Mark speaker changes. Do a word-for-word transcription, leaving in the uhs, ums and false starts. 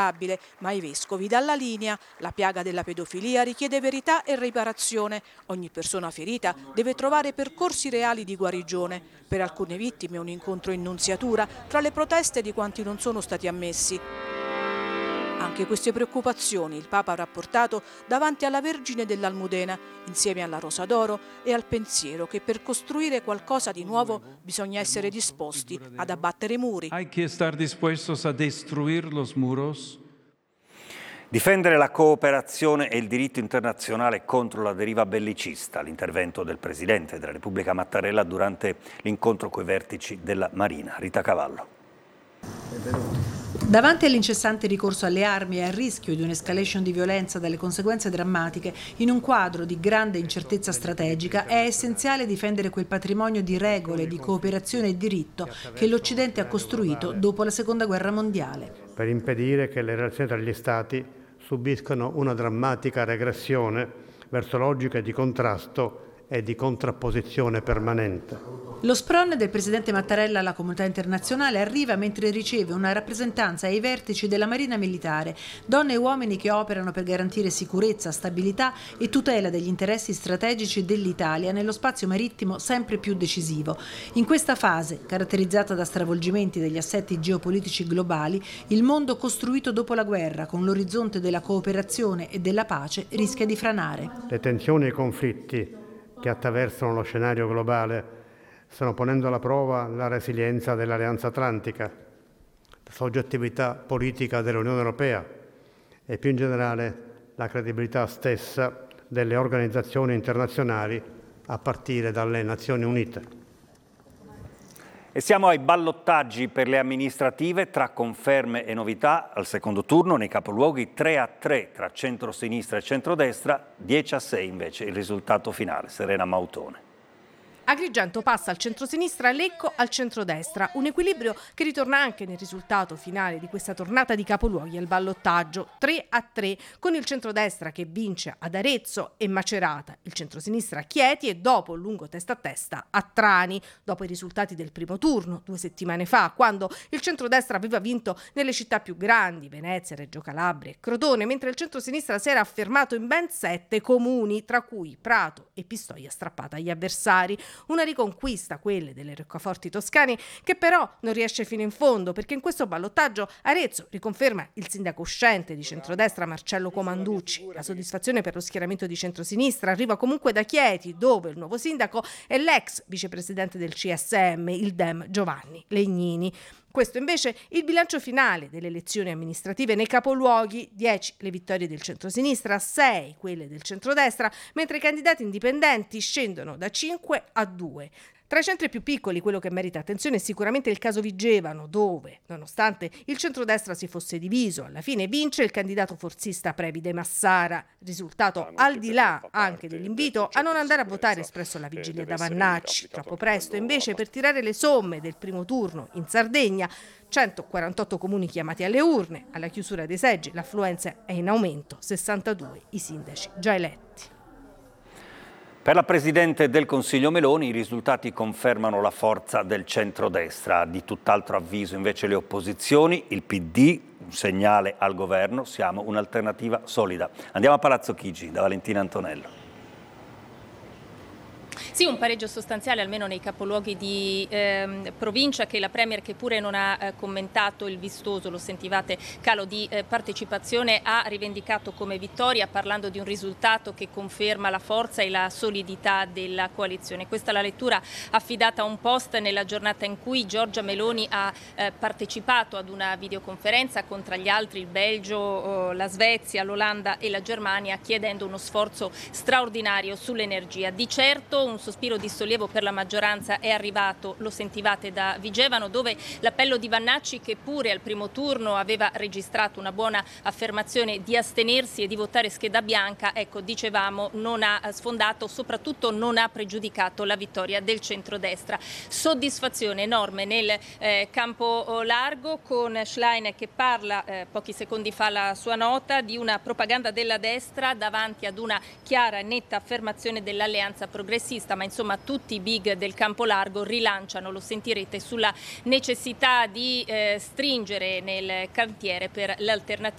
Speaker 1: inaccettabile, ma i vescovi dalla linea. La piaga della pedofilia richiede verità e riparazione. Ogni persona ferita deve trovare percorsi reali di guarigione. Per alcune vittime un incontro in nunziatura tra le proteste di quanti non sono stati ammessi. Anche queste preoccupazioni il Papa ha rapportato davanti alla Vergine dell'Almudena, insieme alla Rosa d'Oro e al pensiero che per costruire qualcosa di nuovo bisogna essere disposti ad abbattere muri.
Speaker 2: Hay que estar dispuestos a destruir los muros.
Speaker 3: Difendere la cooperazione e il diritto internazionale contro la deriva bellicista, l'intervento del Presidente della Repubblica Mattarella durante l'incontro coi vertici della Marina. Rita Cavallo.
Speaker 4: Benvenuti. Davanti all'incessante ricorso alle armi e al rischio di un'escalation di violenza dalle conseguenze drammatiche, in un quadro di grande incertezza strategica, è essenziale difendere quel patrimonio di regole, di cooperazione e diritto che l'Occidente ha costruito dopo la Seconda Guerra Mondiale.
Speaker 5: Per impedire che le relazioni tra gli Stati subiscano una drammatica regressione verso logiche di contrasto e di contrapposizione permanente.
Speaker 4: Lo spron del presidente Mattarella alla comunità internazionale arriva mentre riceve una rappresentanza ai vertici della Marina Militare, donne e uomini che operano per garantire sicurezza, stabilità e tutela degli interessi strategici dell'Italia nello spazio marittimo sempre più decisivo. In questa fase, caratterizzata da stravolgimenti degli assetti geopolitici globali, il mondo costruito dopo la guerra, con l'orizzonte della cooperazione e della pace, rischia di franare.
Speaker 5: Le tensioni e i conflitti che attraversano lo scenario globale stanno ponendo alla prova la resilienza dell'Alleanza Atlantica, la soggettività politica dell'Unione Europea e più in generale la credibilità stessa delle organizzazioni internazionali a partire dalle Nazioni Unite.
Speaker 3: E siamo ai ballottaggi per le amministrative tra conferme e novità al secondo turno nei capoluoghi tre a tre tra centro-sinistra e centrodestra, dieci a sei invece il risultato finale. Serena Mautone.
Speaker 6: Agrigento passa al centrosinistra, Lecco al centrodestra, un equilibrio che ritorna anche nel risultato finale di questa tornata di capoluoghi al ballottaggio, tre a tre, con il centrodestra che vince ad Arezzo e Macerata, il centrosinistra a Chieti e dopo un lungo testa a testa a Trani, dopo i risultati del primo turno, due settimane fa, quando il centrodestra aveva vinto nelle città più grandi, Venezia, Reggio Calabria e Crotone, mentre il centrosinistra si era affermato in ben sette comuni, tra cui Prato e Pistoia strappata agli avversari. Una riconquista, quelle delle roccaforti toscani, che però non riesce fino in fondo, perché in questo ballottaggio Arezzo riconferma il sindaco uscente di centrodestra Marcello Comanducci. La soddisfazione per lo schieramento di centrosinistra arriva comunque da Chieti, dove il nuovo sindaco è l'ex vicepresidente del C S M, il Dem Giovanni Legnini. Questo invece il bilancio finale delle elezioni amministrative nei capoluoghi, dieci le vittorie del centrosinistra, sei quelle del centrodestra, mentre i candidati indipendenti scendono da cinque a due. Tra i centri più piccoli, quello che merita attenzione è sicuramente il caso Vigevano, dove, nonostante il centrodestra si fosse diviso, alla fine vince il candidato forzista Previde Massara. Risultato al di là anche dell'invito a non andare a votare espresso alla vigilia da Vannacci. Troppo presto invece per tirare le somme del primo turno in Sardegna. centoquarantotto comuni chiamati alle urne, alla chiusura dei seggi l'affluenza è in aumento, sessantadue i sindaci già eletti.
Speaker 3: Per la Presidente del Consiglio Meloni i risultati confermano la forza del centrodestra. Di tutt'altro avviso invece le opposizioni, il P D, un segnale al governo, siamo un'alternativa solida. Andiamo a Palazzo Chigi da Valentina Antonello.
Speaker 7: Sì, un pareggio sostanziale almeno nei capoluoghi di eh, provincia, che la Premier, che pure non ha eh, commentato il vistoso, lo sentivate, calo di eh, partecipazione, ha rivendicato come vittoria, parlando di un risultato che conferma la forza e la solidità della coalizione. Questa è la lettura affidata a un post nella giornata in cui Giorgia Meloni ha eh, partecipato ad una videoconferenza con tra gli altri il Belgio, la Svezia, l'Olanda e la Germania, chiedendo uno sforzo straordinario sull'energia. Di certo un sospiro di sollievo per la maggioranza è arrivato, lo sentivate, da Vigevano, dove l'appello di Vannacci, che pure al primo turno aveva registrato una buona affermazione di astenersi e di votare scheda bianca, ecco, dicevamo, non ha sfondato, soprattutto non ha pregiudicato la vittoria del centrodestra. Soddisfazione enorme nel eh, campo largo, con Schlein che parla eh, pochi secondi fa la sua nota di una propaganda della destra davanti ad una chiara e netta affermazione dell'alleanza progressista, ma insomma tutti i big del campo largo rilanciano, lo sentirete, sulla necessità di eh, stringere nel cantiere per l'alternativa